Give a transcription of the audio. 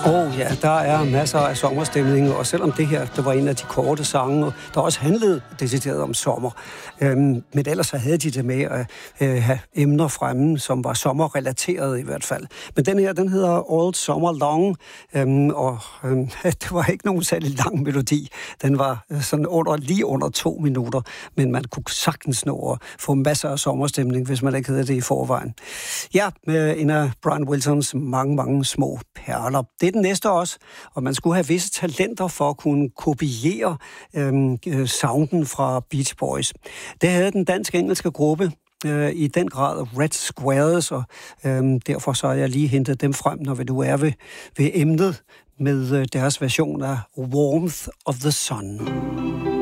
Ja, der er masser af sommerstemning, og selvom det her, det var en af de korte sange, der også handlede decideret om sommer. Men ellers så havde de det med at have emner fremme, som var sommerrelateret i hvert fald. Men den her, den hedder All Summer Long, det var ikke nogen særlig lang melodi. Den var sådan lige under 2 minutter, men man kunne sagtens nå at få masser af sommerstemning, hvis man ikke havde det i forvejen. Ja, en af Brian Wilsons mange små perler. Det er den næste også, og man skulle have visse talenter for at kunne kopiere sounden fra Beach Boys. Det havde den dansk-engelske gruppe i den grad Red Squares, og derfor så har jeg lige hentet dem frem, når vi nu er ved emnet med deres version af Warmth of the Sun.